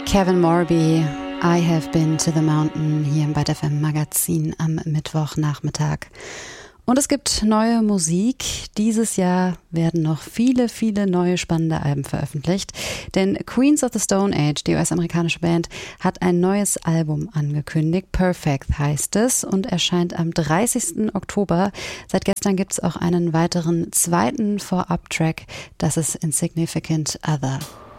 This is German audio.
Kevin Morby, I Have Been to the Mountain, hier im BITE FM Magazin am Mittwochnachmittag. Und es gibt neue Musik. Dieses Jahr werden noch viele, viele neue spannende Alben veröffentlicht. Denn Queens of the Stone Age, die US-amerikanische Band, hat ein neues Album angekündigt. Perfect heißt es und erscheint am 30. Oktober. Seit gestern gibt es auch einen weiteren zweiten Vorab-Track. Das ist Insignificant Other.